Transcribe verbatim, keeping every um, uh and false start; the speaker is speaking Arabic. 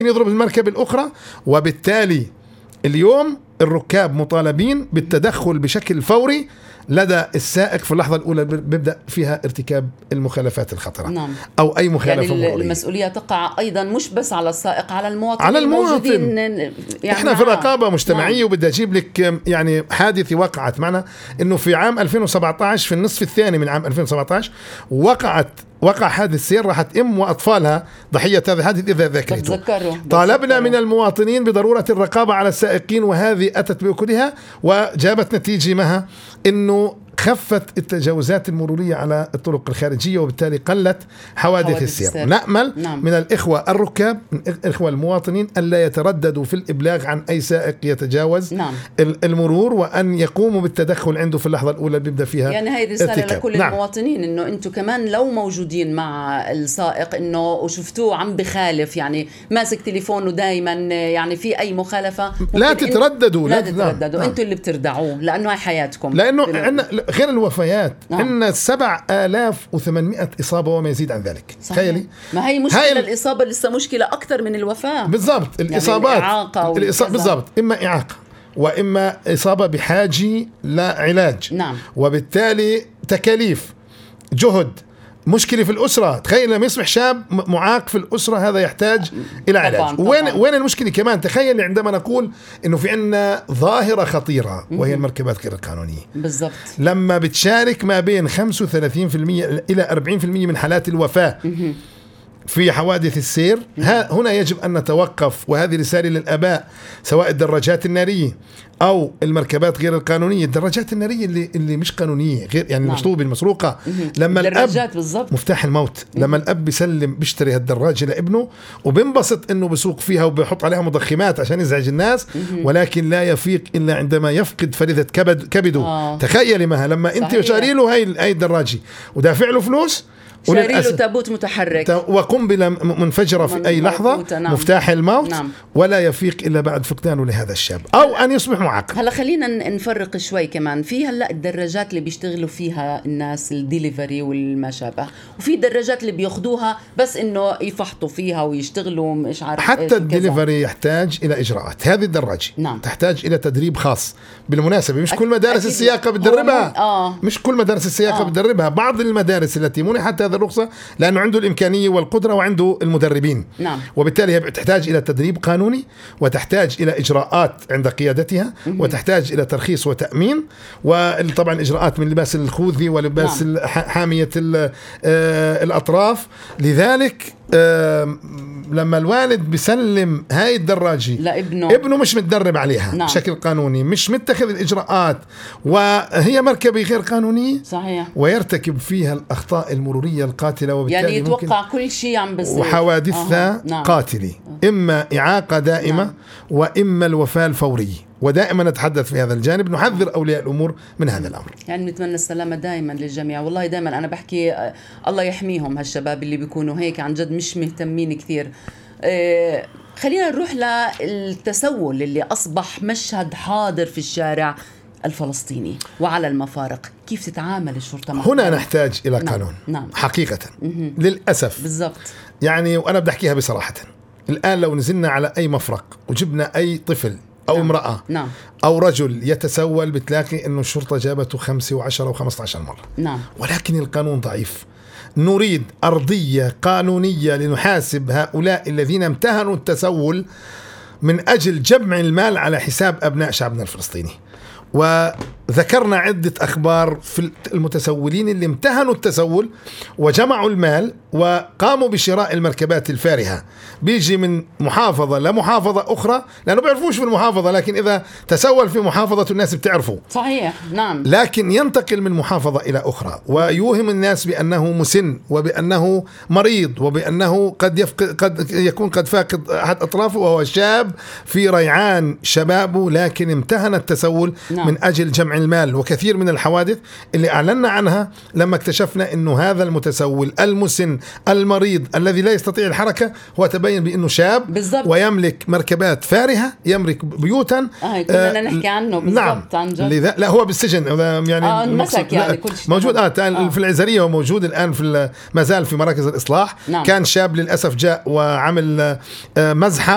ممكن يضرب المركبة الأخرى. وبالتالي اليوم الركاب مطالبين بالتدخل بشكل فوري لدى السائق في اللحظة الأولى بيبدأ فيها ارتكاب المخالفات الخطرة. نعم. أو أي مخالفة يعني مرورية. المسؤولية تقع أيضا مش بس على السائق، على المواطن على المواطن. يعني إحنا في رقابة مجتمعية. نعم. وبدي أجيب لك يعني حادثة وقعت معنا إنه في عام ألفين وسبعة عشر في النصف الثاني من عام ألفين وسبعة عشر وقعت وقع حادث سير، راحت أم وأطفالها ضحية هذا الحادث إذا ذكرته. طالبنا من المواطنين بضرورة الرقابة على السائقين، وهذه أتت بأكلها وجابت نتيجة مها إنه خفت التجاوزات المرورية على الطرق الخارجية، وبالتالي قلت حوادث, حوادث السير. السير. نأمل نعم. من الإخوة الركاب، من الإخوة المواطنين، ألا يترددوا في الإبلاغ عن أي سائق يتجاوز نعم. المرور، وأن يقوموا بالتدخل عنده في اللحظة الأولى اللي بيبدأ فيها. يعني هاي رسالة لكل نعم. المواطنين إنه أنتم كمان لو موجودين مع السائق إنه وشفتوه عم بخالف، يعني ماسك تليفونه دائما، يعني في أي مخالفة لا تترددوا لا تترددوا نعم. أنتم اللي بتردعوه، لأنه هاي حياتكم. لأنه عندنا غير الوفيات نعم. عندنا سبع آلاف وثمانمائة إصابة وما يزيد عن ذلك. تخيلي، ما هي مشكلة هاي الإصابة لسه مشكلة أكثر من الوفاة. بالضبط. الإصابات يعني الإصابة بالضبط، إما إعاقة وإما إصابة بحاجة لعلاج نعم. وبالتالي تكاليف، جهد، مشكلة في الأسرة. تخيل لما يصبح شاب معاق في الأسرة هذا يحتاج إلى علاج. طبعاً طبعاً. وين وين المشكلة كمان؟ تخيل عندما نقول إنه في عنا ظاهرة خطيرة وهي المركبات غير القانونية. بالضبط. لما بتشارك ما بين خمسة وثلاثين بالمئة إلى أربعين بالمئة من حالات الوفاة في حوادث السير، هنا يجب أن نتوقف. وهذه رسالة للآباء، سواء الدراجات النارية أو المركبات غير القانونية. الدراجات النارية اللي اللي مش قانونية، غير يعني المشطوبة المسروقة. لما الأب بالزبط. مفتاح الموت. لما الأب بيسلم بيشتري هالدراجة لابنه وبنبسط إنه بيسوق فيها وبيحط عليها مضخمات عشان يزعج الناس، ولكن لا يفيق إلا عندما يفقد فريدة كبد كبده. آه. تخيلي معها لما أنت شاري له هاي هاي الدراجة ودافع له فلوس، شاري له تابوت متحرك وقنبلة منفجرة في أي لحظة، نعم. مفتاح الموت نعم. ولا يفيق إلا بعد فقدانه لهذا الشاب أو أن يصبح معاق. هلا خلينا نفرق شوي كمان. في هلا الدراجات اللي بيشتغلوا فيها الناس الديليفري والما شابه، وفي دراجات اللي بياخدوها بس إنه يفحطوا فيها ويشتغلوا مش عارف. حتى الديليفري يحتاج إلى إجراءات. هذه الدراجة نعم. تحتاج إلى تدريب خاص. بالمناسبة مش كل مدارس أكيد. السياقة بتدربها. آه. مش كل مدارس السياقة آه. بتدربها. بعض المدارس التي منحت هذا الرخصة لأنه عنده الإمكانية والقدرة وعنده المدربين نعم. وبالتالي هي تحتاج إلى تدريب قانوني، وتحتاج إلى إجراءات عند قيادتها، م- وتحتاج إلى ترخيص وتأمين، وطبعا إجراءات من لباس الخوذي ولباس نعم. حامية الأطراف. لذلك آه لما الوالد بيسلم هاي الدراجة لابنه، ابنه مش متدرب عليها نعم. بشكل قانوني، مش متخذ الإجراءات، وهي مركبة غير قانونية صحيح، ويرتكب فيها الأخطاء المرورية القاتلة، وبالتالي يعني يتوقع كل شيء عم بصير وحوادثها آه. نعم. قاتلة، إما إعاقة دائمة نعم. وإما الوفاة الفورية. ودائما نتحدث في هذا الجانب، نحذر أولياء الأمور من هذا الأمر. يعني نتمنى السلامة دائما للجميع. والله دائما أنا بحكي الله يحميهم هالشباب اللي بيكونوا هيك عن جد مش مهتمين كثير. آه خلينا نروح للتسول اللي أصبح مشهد حاضر في الشارع الفلسطيني وعلى المفارق. كيف تتعامل الشرطة معه؟ هنا نحتاج إلى قانون نعم. نعم. حقيقة م-م. للأسف بالضبط. يعني وأنا بدي أحكيها بصراحة، الآن لو نزلنا على أي مفرق وجبنا أي طفل أو نعم. امرأة نعم. أو رجل يتسول، بتلاقي إنه الشرطة جابته خمسة وعشرة وخمسة عشر مرة نعم. ولكن القانون ضعيف. نريد أرضية قانونية لنحاسب هؤلاء الذين امتهنوا التسول من أجل جمع المال على حساب أبناء شعبنا الفلسطيني. وذكرنا عدة أخبار في المتسولين اللي امتهنوا التسول وجمعوا المال وقاموا بشراء المركبات الفارهة، بيجي من محافظة لمحافظة أخرى، لأنه بيعرفوش في المحافظة، لكن إذا تسول في محافظة الناس بتعرفوا صحيح نعم. لكن ينتقل من محافظة إلى أخرى ويوهم الناس بأنه مسن وبأنه مريض وبأنه قد يفقد قد يكون قد فاقد أحد أطرافه وهو شاب في ريعان شبابه، لكن امتهن التسول نعم. من أجل جمع المال. وكثير من الحوادث اللي أعلنا عنها لما اكتشفنا أنه هذا المتسول المسن المريض الذي لا يستطيع الحركة هو تبين بأنه شاب بالزبط. ويملك مركبات فارهة، يملك بيوتا آه كنا نحكي عنه نعم. لذا لا هو بالسجن يعني, آه المسك يعني كل شيء موجود آه, آه في العزرية وموجود الآن في ما زال في مراكز الإصلاح نعم. كان شاب للأسف جاء وعمل آه مزحة